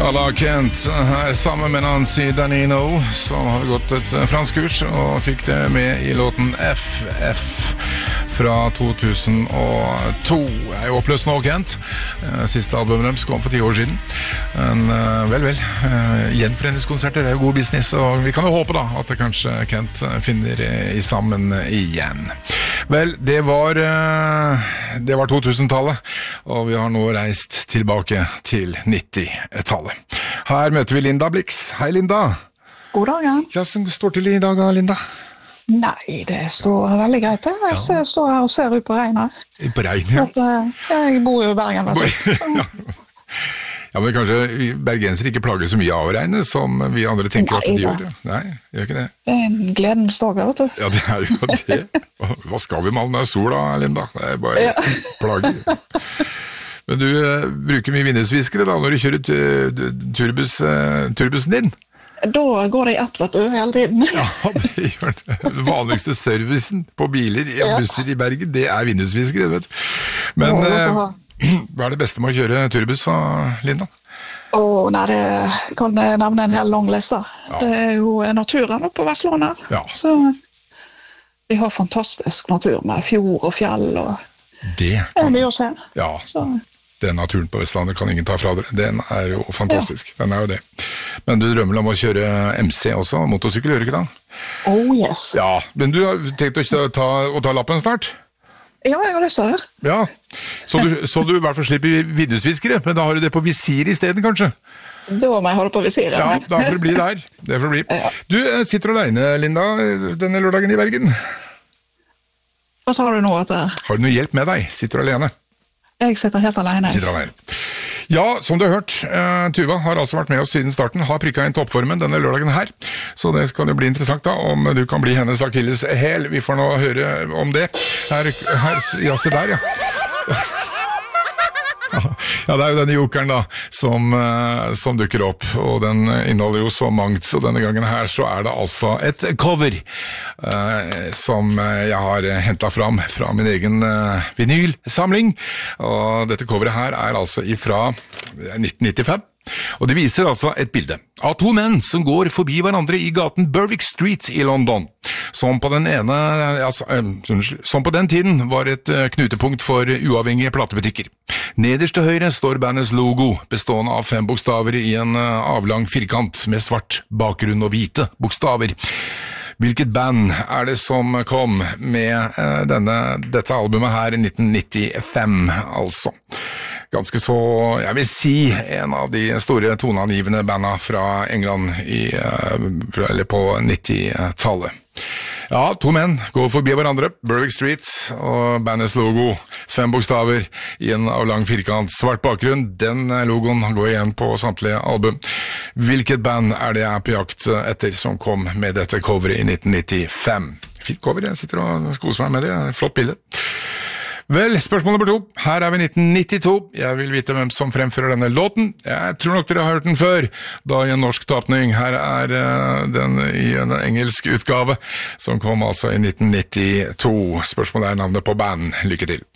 Alla Kent her sammen med Nancy Danino, som hadde gått et fransk kurs og fikk det med i låten FF fra 2002. Jeg er oppløst nå, Kent. Siste albumet deres kom for 10 år siden. Men vel, gjenforeningskonserter er jo god business, og vi kan jo håpe da at det kanskje Kent finner i sammen igjen. Vel, det var 2000-tallet, og vi har nå reist tilbake til 90-tallet. Her møter vi Linda Blix. Hei, Linda. God dag, ja. Hva som står til i dag, Linda? Nei, det står veldig greit. Jeg står her og ser ut på regnet. På regnet, ja. Jeg bor jo i Bergen, Ja, men kanskje bergenser ikke plager så mye av regnet som vi andre tenker at de gjør. Nei, gjør ikke det. Det en gledens dag, vet du. Ja, det jo det. Hva skal vi med all den sola, Linda? Det bare plager. Men du bruker mye vindusviskere da, når du kjører turbussen din? Da går det i ett, vet du, hele tiden. Ja, det gjør det. Den vanligste servicen på biler og busser i Bergen, det vindusviskere, vet du. Men hva det beste med å kjøre turbuss, Linda? Nei, det kan jeg nevne en hel lang liste. Ja. Det jo naturen oppe på Vestlandet. Ja. Så vi har fantastisk natur med fjord og fjell, og det er mye å se. Ja, så den naturen på Vestlandet kan ingen ta fra dere. Den jo fantastisk, den jo det. Men du drømmer om å kjøre MC også, motorsykkel, gjør du ikke da? Oh yes. Ja, men du har tenkt å ta lappen snart? Ja, jeg har lyst til det. Ja, så du i hvert fall slipper vindusviskere, men da har du det på visir i stedet, kanskje? Da må jeg ha det på visir. Ja, da får det bli der. Det får det bli. Ja. Du sitter alene, Linda, denne lørdagen i Bergen. Hva sa du nå? Har du noe hjelp med deg? Sitter du alene? Jeg sitter helt alene. Ja, som du har hørt, Tuva har altså vært med oss siden starten, har prikket inn toppformen denne lørdagen her, så det skal jo bli interessant da, om du kan bli hennes Achilles hæl. Vi får nå høre om det. Her, ja, se der, ja. Ja, det jo denne jokeren da, som dukker opp, og den inneholder jo så mangt, så denne gangen her så det altså et cover som jeg har hentet fram fra min egen vinylsamling, og dette coveret her altså ifra 1995. Og det viser altså et bilde av to menn som går forbi hverandre i gaten Berwick Street i London, som på den tiden var et knutepunkt for uavhengige platebutikker. Nederst til høyre står bandets logo, bestående av 5 bokstaver i en avlang firkant med svart bakgrunn og hvite bokstaver. Hvilket band det som kom med dette albumet her i 1995, altså? Ganske så, jeg vil si, en av de store toneangivende bandene fra England eller på 90-tallet. Ja, to menn går forbi hverandre, Berwick Street, og bandets logo, 5 bokstaver i en avlang firkant, svart bakgrunn. Den logoen går igjen på samtlige album. Hvilket band det jeg på jakt etter som kom med dette coveret i 1995? Fint cover, jeg sitter og koser meg med det, flott bilde. Vel, spørsmål nummer 2. Her vi 1992. Jeg vil vite hvem som fremfører denne låten. Jeg tror nok dere har hørt den før, da i en norsk tapning. Her den i en engelsk utgave, som kom altså i 1992. Spørsmålet navnet på band. Lykke til.